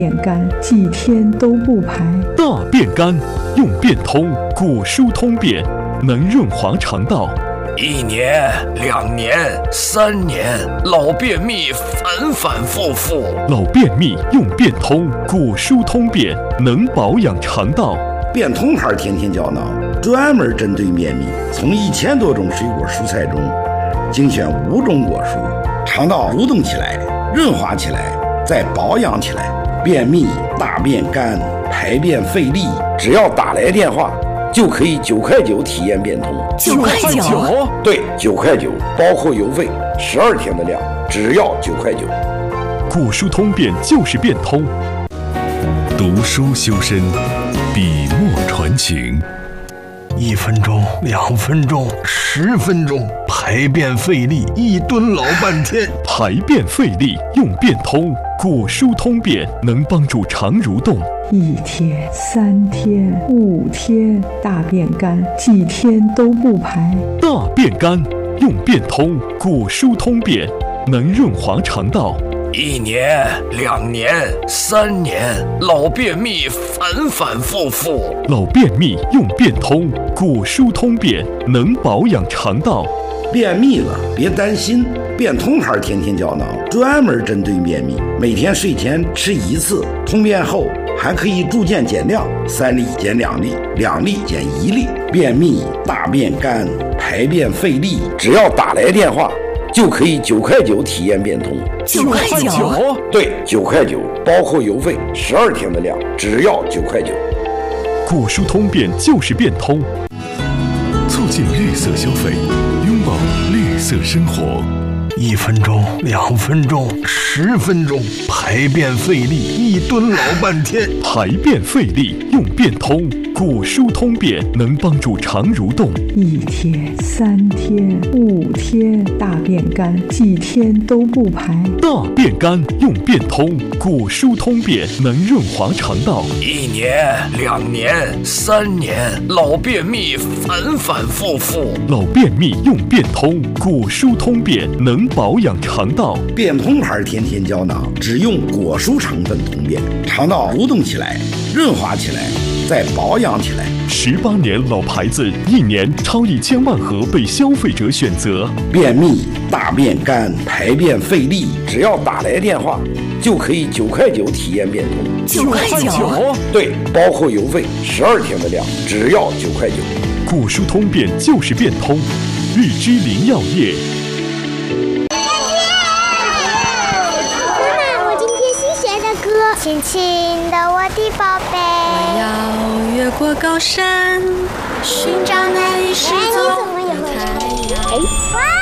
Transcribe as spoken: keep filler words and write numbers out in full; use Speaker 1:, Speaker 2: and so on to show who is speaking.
Speaker 1: 便干几天都不排。
Speaker 2: 大便干用便通，果蔬通便，能润滑肠道。
Speaker 3: 一年、两年、三年，老便秘反反复复。
Speaker 2: 老便秘用便通，果蔬通便，能保养肠道。
Speaker 4: 便通牌甜甜胶囊专门针对便秘，从一千多种水果蔬菜中精选五种果蔬，肠道蠕动起来，润滑起来，再保养起来。便秘、大便干、排便费力，只要打来电话，就可以九块九体验便通。
Speaker 3: 九块九？
Speaker 4: 对，九块九，包括邮费，十二天的量，只要九块九。
Speaker 2: 果蔬通便就是便通。
Speaker 5: 读书修身，笔墨传情。
Speaker 6: 一分钟，两分钟，十分钟，排便费力，一蹲老半天。
Speaker 2: 排便费力用便通，果蔬通便，能帮助肠蠕动。
Speaker 1: 一天、三天、五天，大便干几天都不排。
Speaker 2: 大便干用便通，果蔬通便，能润滑肠道。
Speaker 3: 一年、两年、三年，老便秘反反复复。
Speaker 2: 老便秘用便通，果蔬通便，能保养肠道。
Speaker 4: 便秘了别担心，便通牌甜甜胶囊专门针对便秘，每天睡前吃一次，通便后还可以逐渐减量，三粒减两粒，两粒减一粒。便秘、大便干、排便费力，只要打来电话，就可以九块九体验便通。
Speaker 3: 九块九？
Speaker 4: 对，九块九，包括邮费，十二天的量，只要九块九。
Speaker 2: 果蔬通便就是便通，
Speaker 5: 促进绿色消费，拥抱绿色生活。
Speaker 6: 一分钟，两分钟，十分钟，排便费力，一蹲老半天。
Speaker 2: 排便费力用便通，果蔬通便，能帮助肠蠕动。
Speaker 1: 一天、三天、五天，大便干几天都不排。
Speaker 2: 大便干用便通，果蔬通便，能润滑肠道。
Speaker 3: 一年、两年、三年，老便秘反反复复。
Speaker 2: 老便秘用便通，果蔬通便，能保养肠道。
Speaker 4: 便通牌甜甜胶囊只用果蔬成分通便，肠道蠕动起来，润滑起来，再保养起来。
Speaker 2: 十八年老牌子，一年超一千万盒被消费者选择。
Speaker 4: 便秘、大便干、排便费力，只要打来电话，就可以九块九体验便通。
Speaker 3: 九块九？
Speaker 4: 对，包括邮费，十二天的量，只要九块九。
Speaker 2: 果蔬通便就是便通，日之林药业。
Speaker 7: 亲亲的我的宝贝，
Speaker 8: 我要越过高山，寻找那一失踪的太阳。